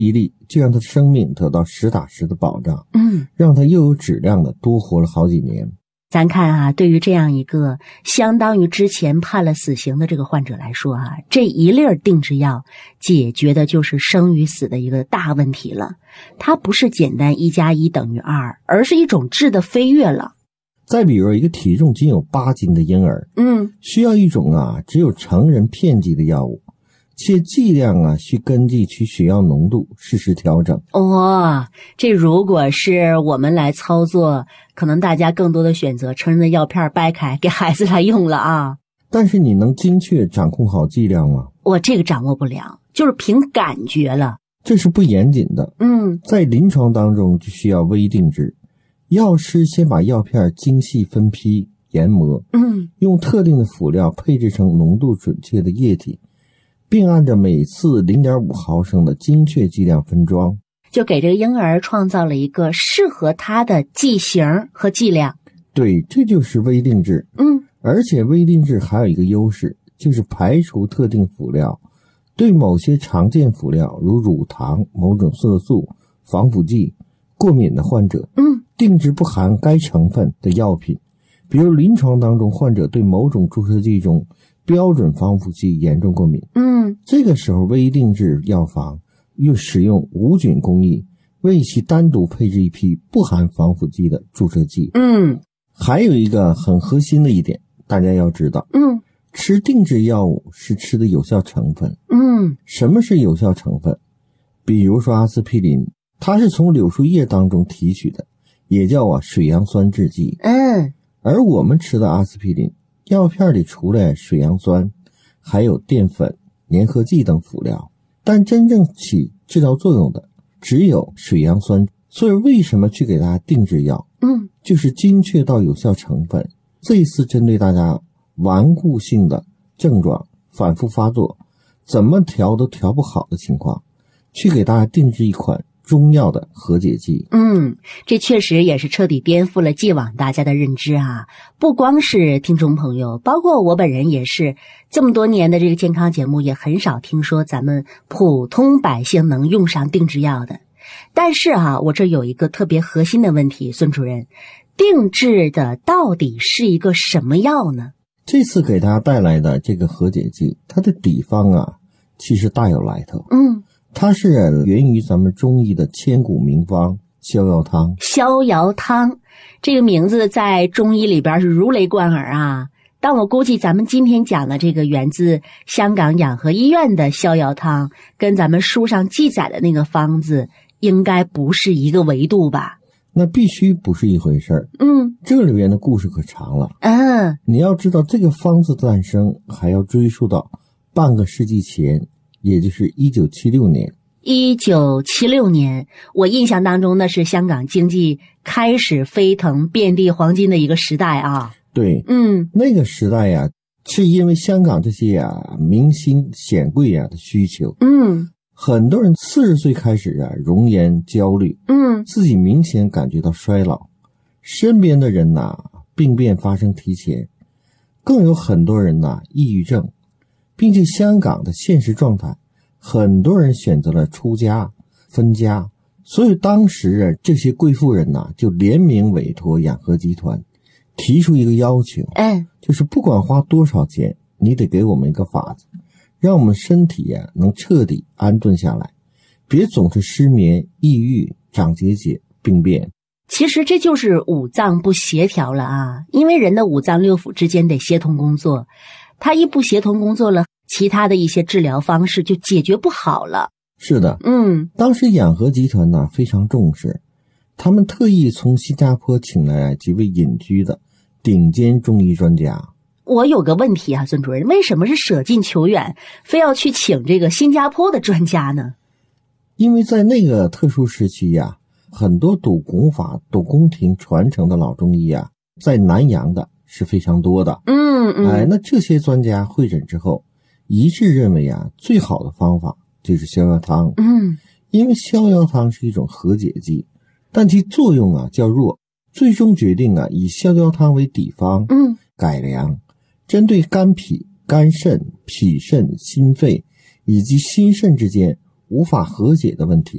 一例就让他的生命得到实打实的保障，让他又有质量的多活了好几年。 咱看啊，对于这样一个相当于之前判了死刑的这个患者来说啊，这一粒定制药解决的就是生与死的一个大问题了。它不是简单1+1=2，而是一种质的飞跃了。 再比如一个体重仅有8斤的婴儿，需要一种只有成人片剂的药物，且剂量需根据其血药浓度适时调整。 这如果是我们来操作，可能大家更多的选择成人的药片掰开给孩子来用了啊。 但是你能精确掌控好剂量吗？ 我这个掌握不了，就是凭感觉了。 这是不严谨的。在临床当中就需要微定制，药师先把药片精细分批研磨，用特定的辅料配制成浓度准确的液体，并按照每次 0.5 毫升的精确剂量分装， 就给这个婴儿创造了一个适合他的剂型和剂量。 对，这就是微定制。而且微定制还有一个优势，就是排除特定辅料，对某些常见辅料如乳糖、某种色素、防腐剂过敏的患者，定制不含该成分的药品。比如临床当中患者对某种注射剂中标准防腐剂严重过敏，这个时候微定制药房又使用无菌工艺为其单独配置一批不含防腐剂的注射剂。还有一个很核心的一点，大家要知道，吃定制药物是吃的有效成分。什么是有效成分？比如说阿司匹林，它是从柳树叶当中提取的，也叫水杨酸制剂。而我们吃的阿司匹林药片里除了水杨酸，还有淀粉、粘合剂等辅料，但真正起治疗作用的只有水杨酸。所以为什么去给大家定制药？就是精确到有效成分。这一次针对大家顽固性的症状反复发作，怎么调都调不好的情况，去给大家定制一款中药的和解剂。 这确实也是彻底颠覆了既往大家的认知啊！不光是听众朋友，包括我本人也是，这么多年的这个健康节目也很少听说咱们普通百姓能用上定制药的。但是我这有一个特别核心的问题，孙主任，定制的到底是一个什么药呢？ 这次给大家带来的这个和解剂，它的底方其实大有来头。它是源于咱们中医的千古名方逍遥汤。 逍遥汤这个名字在中医里边是如雷贯耳啊，但我估计咱们今天讲的这个源自香港养和医院的逍遥汤，跟咱们书上记载的那个方子应该不是一个维度吧？ 那必须不是一回事儿。这里边的故事可长了。你要知道这个方子诞生还要追溯到半个世纪前，也就是1976年。 1976年，我印象当中那是香港经济开始飞腾遍地黄金的一个时代啊。 对，那个时代是因为香港这些明星显贵的需求。很多人40岁开始容颜焦虑，自己明显感觉到衰老，身边的人病变发生提前，更有很多人抑郁症，并且香港的现实状态，很多人选择了出家分家，所以当时这些贵妇人就联名委托养和集团，提出一个要求，就是不管花多少钱，你得给我们一个法子，让我们身体能彻底安顿下来，别总是失眠、抑郁、长结节、病变。 其实这就是五脏不协调了啊，因为人的五脏六腑之间得协同工作，它一不协同工作了，其他的一些治疗方式就解决不好了。 是的，当时养和集团非常重视，他们特意从新加坡请来几位隐居的顶尖中医专家。 我有个问题孙主任，为什么是舍近求远，非要去请这个新加坡的专家呢？ 因为在那个特殊时期很多懂功法、懂宫廷传承的老中医在南洋的是非常多的。那这些专家会诊之后，一致认为最好的方法就是逍遥汤。因为逍遥汤是一种和解剂，但其作用较弱，最终决定以逍遥汤为底方，改良针对肝脾、肝肾、脾肾、心肺以及心肾之间无法和解的问题。